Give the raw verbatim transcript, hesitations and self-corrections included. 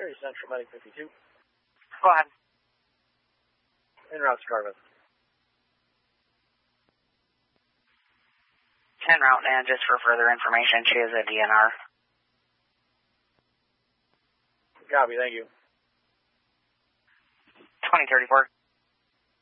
Very Central Medic fifty-two. Go ahead. En route to Carvin. En route, and just for further information, she is a D N R. Copy, thank you. twenty thirty-four.